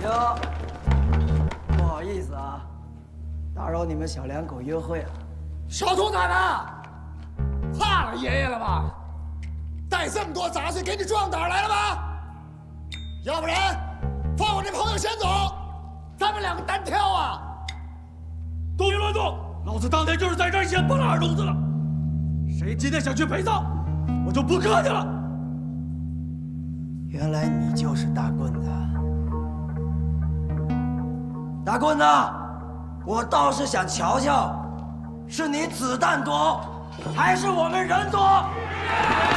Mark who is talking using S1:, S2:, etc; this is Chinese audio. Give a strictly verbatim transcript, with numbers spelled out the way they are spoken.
S1: 哟，不好意思啊，打扰你们小两口约会了。
S2: 小兔崽子，怕了爷爷了吧？带这么多杂碎给你壮胆来了吧？要不然放我这朋友先走，咱们两个单挑啊！
S3: 动一乱动！老子当天就是在这儿先崩了二公子了。谁今天想去陪葬，我就不客气了。
S1: 原来你就是大棍子。大棍子，我倒是想瞧瞧，是你子弹多，还是我们人多？